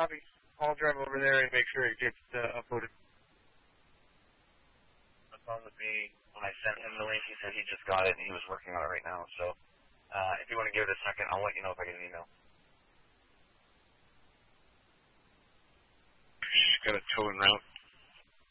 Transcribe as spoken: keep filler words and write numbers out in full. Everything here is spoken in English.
copy. I'll drive over there and make sure it gets uh, uploaded. That's on with me. When I sent him the link, he said he just got it and he was working on it right now. So uh, if you want to give it a second, I'll let you know if I get an email. She's got a tow en route.